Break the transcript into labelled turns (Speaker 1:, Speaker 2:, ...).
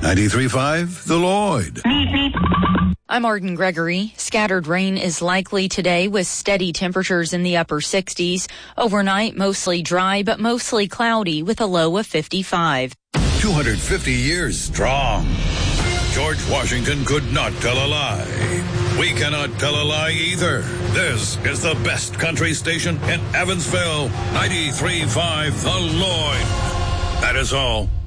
Speaker 1: 93.5 The Lloyd.
Speaker 2: I'm Arden Gregory. Scattered rain is likely today with steady temperatures in the upper 60s. Overnight, mostly dry, but mostly cloudy with a low of 55.
Speaker 1: 250 years strong. George Washington could not tell a lie. We cannot tell a lie either. This is the best country station in Evansville. 93.5 The Lloyd. That is all.